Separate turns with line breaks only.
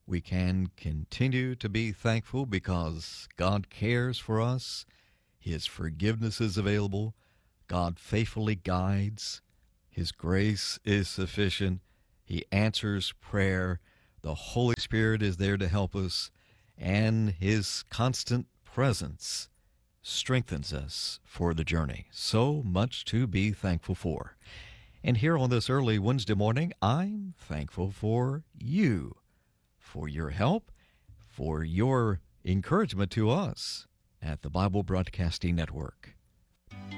we can continue to be thankful because God cares for us. His forgiveness is available. God faithfully guides. His grace is sufficient. He answers prayer. The Holy Spirit is there to help us. And His constant presence strengthens us for the journey. So much to be thankful for. And here on this early Wednesday morning, I'm thankful for you, for your help, for your encouragement to us at the Bible Broadcasting Network.